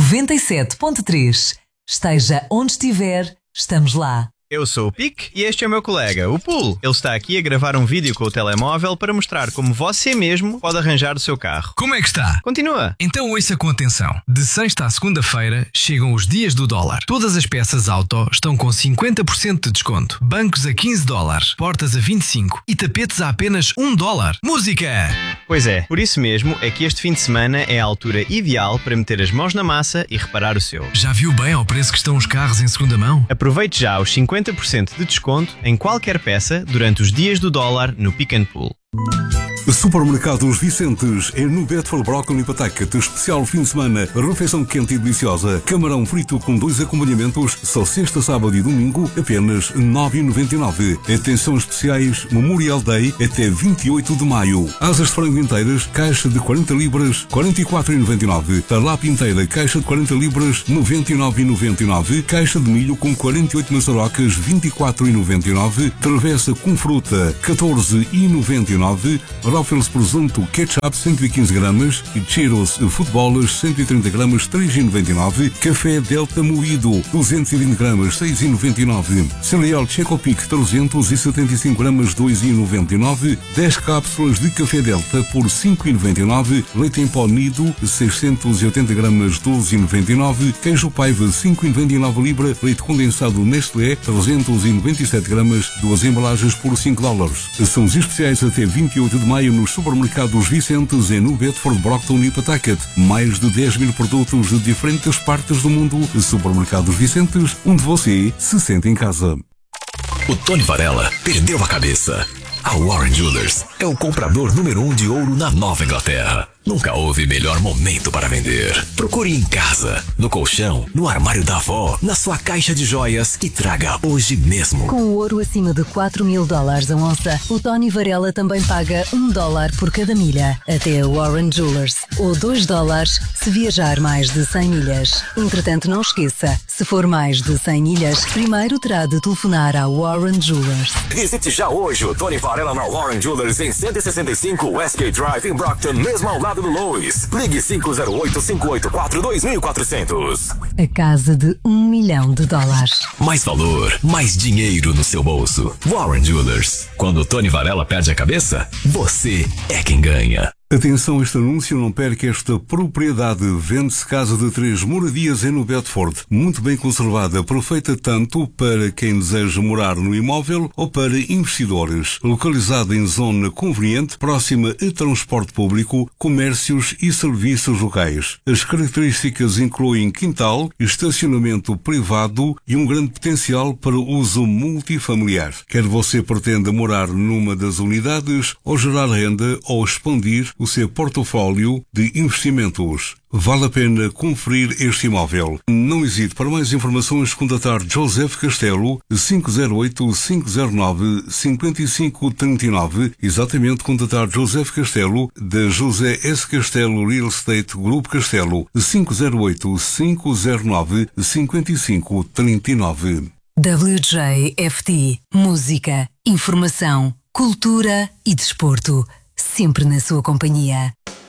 97.3. Esteja onde estiver, estamos lá. Eu sou o Pique e este é o meu colega, o Pool. Ele está aqui a gravar um vídeo com o telemóvel para mostrar como você mesmo pode arranjar o seu carro. Como é que está? Continua. Então ouça com atenção. De sexta à segunda-feira chegam os dias do dólar. Todas as peças auto estão com 50% de desconto. Bancos a $15, portas a 25 e tapetes a apenas $1. Música! Pois é, por isso mesmo é que este fim de semana é a altura ideal para meter as mãos na massa e reparar o seu. Já viu bem ao preço que estão os carros em segunda mão? Aproveite já os 50% de desconto em qualquer peça durante os dias do dólar no Pick and Pool. Supermercados Vicentes é no Bedford Broccoli Pataca, especial fim de semana, refeição quente e deliciosa, camarão frito com 2 acompanhamentos, só sexta, sábado e domingo, apenas $9,99. Atenção especiais, Memorial Day até 28 de maio. Asas de frango inteiras, caixa de 40 libras, $44,99. Talápia inteira, caixa de 40 libras, $99,99. Caixa de milho com 48 maçarocas, $24,99. Travessa com fruta, $14,99. Ruffles presunto ketchup 115 gramas e Cheetos futebolas 130 gramas 3,99. Café Delta moído 220 gramas 6,99. Cereal Checopic 375 gramas 2,99. 10 cápsulas de café Delta por 5,99. Leite em pó nido 680 gramas 12,99. Queijo Paiva 5,99 libra. Leite condensado Nestlé 397 gramas, 2 embalagens por $5. São os especiais até 28 de maio nos supermercados Vicentes e no Bedford, Brockton e Pawtucket. Mais de 10 mil produtos de diferentes partes do mundo. Supermercados Vicentes, onde você se sente em casa. O Tony Varela perdeu a cabeça. A Warren Jewelers é o comprador número 1 de ouro na Nova Inglaterra. Nunca houve melhor momento para vender. Procure em casa, no colchão, no armário da avó, na sua caixa de joias e traga hoje mesmo. Com o ouro acima de $4.000 a onça, o Tony Varela também paga $1 por cada milha. Até a Warren Jewelers. Ou $2 se viajar mais de 100 milhas. Entretanto, não esqueça, se for mais de 100 milhas, primeiro terá de telefonar à Warren Jewelers. Visite já hoje o Tony Varela na Warren Jewelers em 165 Westgate Drive em Brockton, mesmo ao lado do Lois. Ligue 508-584-2400. A casa de $1 milhão. Mais valor, mais dinheiro no seu bolso. Warren Jewelers. Quando o Tony Varela perde a cabeça, você é quem ganha. Atenção a este anúncio, não perca esta propriedade. Vende-se casa de 3 moradias em no Bedford, muito bem conservada, perfeita tanto para quem deseja morar no imóvel ou para investidores. Localizada em zona conveniente, próxima a transporte público, comércios e serviços locais. As características incluem quintal, estacionamento privado e um grande potencial para uso multifamiliar. Quer você pretenda morar numa das unidades ou gerar renda ou expandir o seu portfólio de investimentos. Vale a pena conferir este imóvel. Não hesite, para mais informações, contatar Joseph Castelo 508-509-5539. Exatamente, contatar Joseph Castelo da José S. Castelo Real Estate Grupo Castelo 508-509-5539. WJFT. Música, informação, cultura e desporto. Sempre na sua companhia.